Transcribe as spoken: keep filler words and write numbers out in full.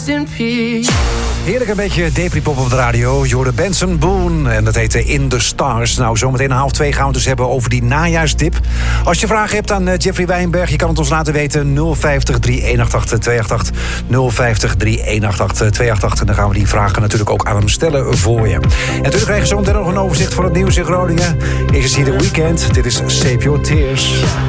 Heerlijk een beetje depri-pop op de radio. Jordan Benson Boone. En dat heet In the Stars. Nou, zometeen half twee gaan we het dus hebben over die najaarsdip. Als je vragen hebt aan Jeffrey Wijnberg, je kan het ons laten weten. nul vijftig, drie een acht acht, twee acht acht. nul vijftig, drie een acht acht, twee acht acht. En dan gaan we die vragen natuurlijk ook aan hem stellen voor je. En natuurlijk krijg je zometeen nog een overzicht van het nieuws in Groningen. Is het hier de Weekend. Dit is Save Your Tears.